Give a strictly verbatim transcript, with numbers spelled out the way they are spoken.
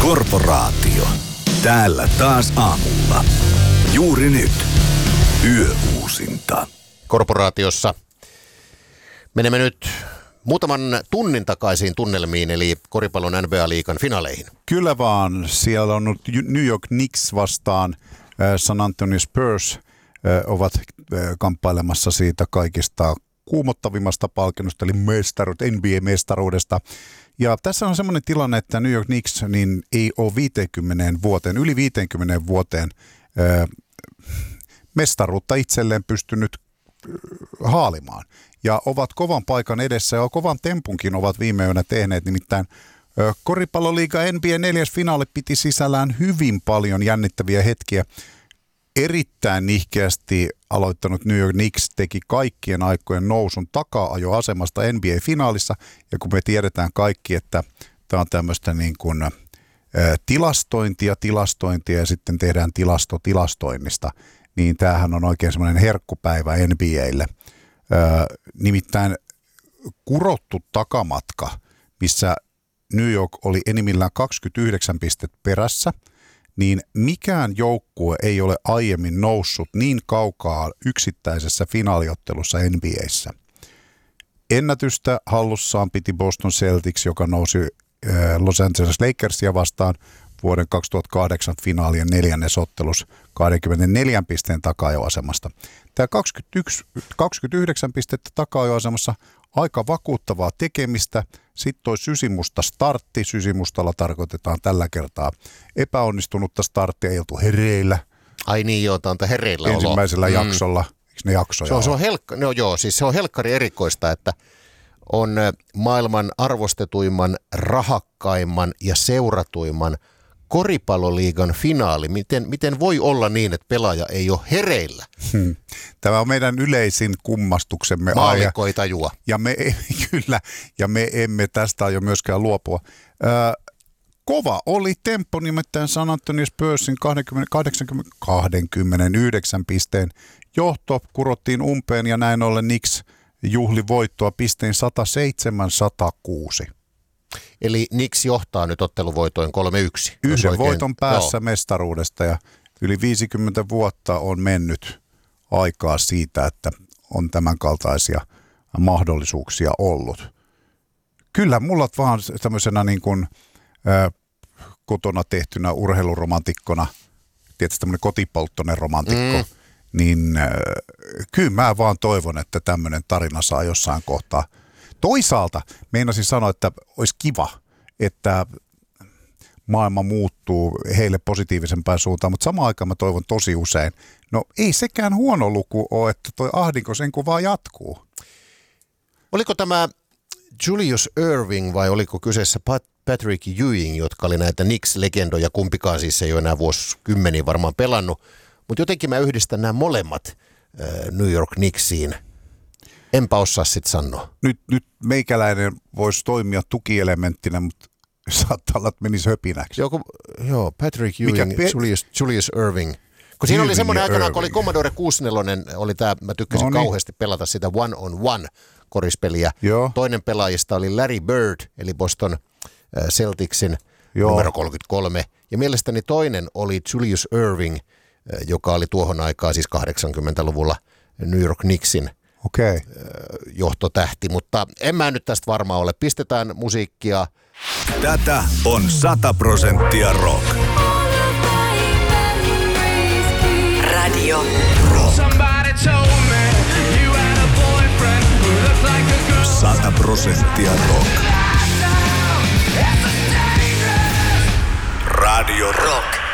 Korporaatio. Täällä taas aamulla. Juuri nyt. Yöuusinta. Korporaatiossa menemme nyt muutaman tunnin takaisin tunnelmiin, eli koripallon N B A-liigan finaaleihin. Kyllä vaan. Siellä on nyt New York Knicks vastaan San Antonio Spurs ovat kamppailemassa siitä kaikista kuumottavimmasta palkinnosta, eli mestaruud, N B A-mestaruudesta. Ja tässä on semmoinen tilanne, että New York Knicks niin ei ole viiteenkymmeneen vuoteen, yli viiteenkymmeneen vuoteen ö, mestaruutta itselleen pystynyt haalimaan. Ja ovat kovan paikan edessä ja kovan tempunkin ovat viime yönä tehneet, nimittäin ö, koripalloliiga N B A neljäs finaali piti sisällään hyvin paljon jännittäviä hetkiä. Erittäin nihkeästi aloittanut New York Knicks teki kaikkien aikojen nousun taka-ajoasemasta N B A-finaalissa. Ja kun me tiedetään kaikki, että tämä on tämmöistä niin kuin ä, tilastointia, tilastointia ja sitten tehdään tilasto tilastoinnista, niin tämähän on oikein semmoinen herkkupäivä N B A:lle. Ä, nimittäin kurottu takamatka, missä New York oli enimmillään kaksikymmentäyhdeksän pistettä perässä, niin mikään joukkue ei ole aiemmin noussut niin kaukaa yksittäisessä finaaliottelussa N B A:ssä. Ennätystä hallussaan piti Boston Celtics, joka nousi Los Angeles Lakersia vastaan vuoden kaksituhattakahdeksan finaalien neljännesottelus kaksikymmentäneljä pisteen taka-ajoasemasta. Tämä kaksikymmentäyksi, kaksikymmentäyhdeksän pistettä taka-ajoasemassa aika vakuuttavaa tekemistä. Sitten toi sysimusta startti. Sysimustalla tarkoitetaan tällä kertaa epäonnistunutta starttia, ei oltu hereillä. Ai niin joo, tämä on hereillä olo. Ensimmäisellä mm. jaksolla. Eikö ne jaksoja se on, se on helkka, no joo, siis se on helkkari erikoista, että on maailman arvostetuimman, rahakkaimman ja seuratuimman koripalloliigan finaali. Miten, miten voi olla niin, että pelaaja ei ole hereillä? Hmm. Tämä on meidän yleisin kummastuksemme. Maallikko ei tajua. Ja me, kyllä, ja me emme tästä aio myöskään luopua. Ö, kova oli tempo, nimittäin San Antonio Spursin kaksikymmentäyhdeksän pisteen johto kurottiin umpeen ja näin ollen Knicks juhli voittoa pisteen sata seitsemän sata kuusi. Eli Knicks johtaa nyt otteluvoitoin kolme yksi. Yhden oikein voiton päässä joo. mestaruudesta ja yli viisikymmentä vuotta on mennyt aikaa siitä, että on tämän kaltaisia mahdollisuuksia ollut. Kyllä mulla vaan tämmöisenä niin kuin ä, kotona tehtynä urheiluromantikkona, tietysti tämmöinen kotipolttoinen romantikko, mm. niin ä, kyllä mä vaan toivon, että tämmöinen tarina saa jossain kohtaa. Toisaalta meinasin sanoa, että olisi kiva, että maailma muuttuu heille positiivisempään suuntaan, mutta samaan aikaan mä toivon tosi usein. No ei sekään huono luku ole, että toi ahdinko sen kun vaan jatkuu. Oliko tämä Julius Erving vai oliko kyseessä Patrick Ewing, jotka oli näitä Knicks-legendoja, kumpikaan siis ei ole enää vuosikymmeniä varmaan pelannut, mutta jotenkin mä yhdistän nämä molemmat äh, New York Knicksiin. Enpä osaa sitten sanoa. Nyt, nyt meikäläinen voisi toimia tukielementtinä, mutta saattaa olla, että menisi höpinäksi. Joo, joo Patrick Ewing, pe- Julius, Julius Erving. Kun siinä oli semmoinen aikana, kun oli Commodore kuusikymmentäneljä, oli tämä, mä tykkäsin no niin. kauheasti pelata sitä one-on-one korispeliä. Joo. Toinen pelaajista oli Larry Bird, eli Boston Celticsin joo. numero kolmekymmentäkolme. Ja mielestäni toinen oli Julius Erving, joka oli tuohon aikaan, siis kahdeksankymmentäluvulla New York Knicksin okay. johtotähti. Mutta en mä nyt tästä varmaan ole. Pistetään musiikkia. Tätä on sata prosenttia rock. Radio Rock. Sata prosenttia rock. Radio Rock.